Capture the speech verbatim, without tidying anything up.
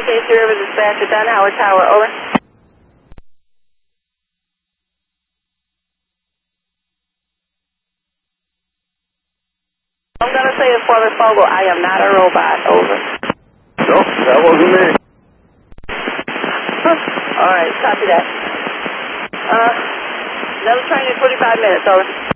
Casey River dispatcher, Don Howard Tower, over. I'm going to say it for the Fogle, I am not a robot, over. No, that wasn't me. All right, copy that. Uh, another train in twenty-five minutes, over.